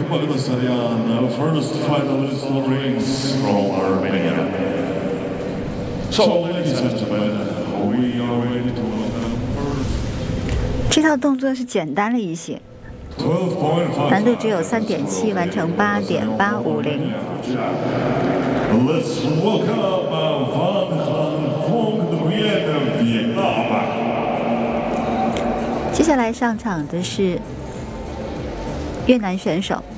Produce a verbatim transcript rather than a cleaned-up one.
Bagdasaryan, first finalist in the rings from Armenia. So, ladies and gentlemen, we are ready to welcome first. 这套动作是简单了一些，难度只有三点七，完成八点八五零。 Let's welcome Van Han Phong de Vietnam. 接下来上场的是越南选手。